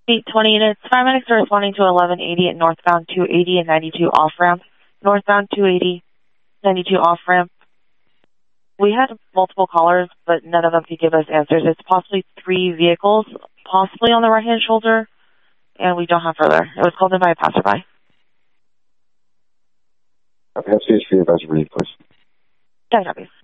820 units. Paramedics are responding to 1180 at northbound 280 and 92 off-ramp. Northbound 280, 92 off-ramp. We had multiple callers, but none of them could give us answers. It's possibly 3 vehicles, possibly on the right-hand shoulder, and we don't have further. It was called in by a passerby. Okay, let's see for your best read, please. Yeah, copy.